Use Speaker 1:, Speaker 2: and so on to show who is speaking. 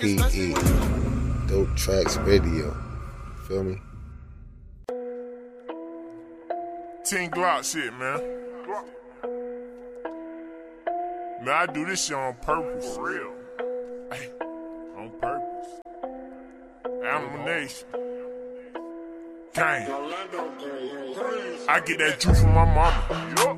Speaker 1: DTE, Dope Tracks Radio. Feel me?
Speaker 2: Team Glock shit, man. Man, I do this shit on purpose. For real. Hey, on purpose. Animal Nation. Gang. I get that juice from my mama.